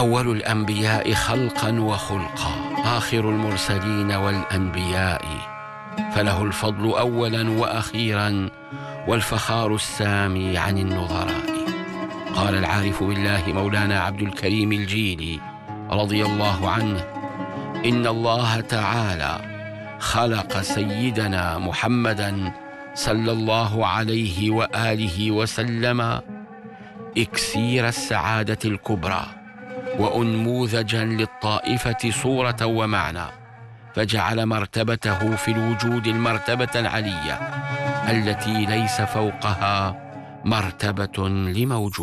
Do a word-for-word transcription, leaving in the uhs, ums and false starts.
أول الأنبياء خلقا وخلقا، آخر المرسلين والأنبياء، فله الفضل أولا وأخيرا، والفخار السامي عن النظراء. قال العارف بالله مولانا عبد الكريم الجيلي رضي الله عنه: إن الله تعالى خلق سيدنا محمدا صلى الله عليه وآله وسلم إكسير السعادة الكبرى، وأنموذجا للطائفة صورة ومعنى، فجعل مرتبته في الوجود المرتبة العلية التي ليس فوقها مرتبة لموجود.